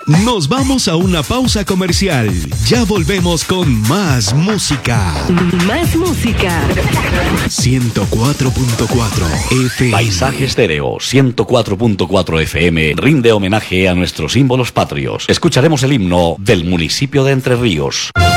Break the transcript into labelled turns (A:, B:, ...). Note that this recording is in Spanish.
A: Nos vamos a una pausa comercial. Ya volvemos con más música.
B: Más música.
A: 104.4 FM.
C: Paisaje Estéreo 104.4 FM rinde homenaje a nuestros símbolos patrios. Escucharemos el himno del municipio de Entre Ríos.